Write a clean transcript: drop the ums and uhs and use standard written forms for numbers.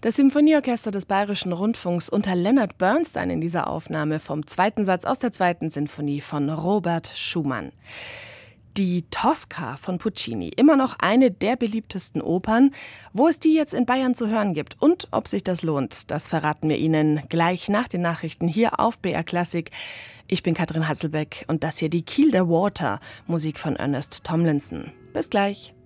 Das Symphonieorchester des Bayerischen Rundfunks unter Leonard Bernstein in dieser Aufnahme vom zweiten Satz aus der zweiten Sinfonie von Robert Schumann. Die Tosca von Puccini, immer noch eine der beliebtesten Opern. Wo es die jetzt in Bayern zu hören gibt und ob sich das lohnt, das verraten wir Ihnen gleich nach den Nachrichten hier auf BR Klassik. Ich bin Katrin Hasselbeck und das hier die Kiel der Water, Musik von Ernest Tomlinson. Bis gleich.